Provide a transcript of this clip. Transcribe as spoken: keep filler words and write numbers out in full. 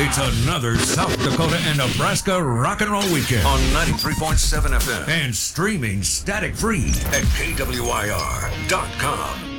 It's another South Dakota and Nebraska rock and roll weekend on ninety-three point seven F M and streaming static free at K W I R dot com.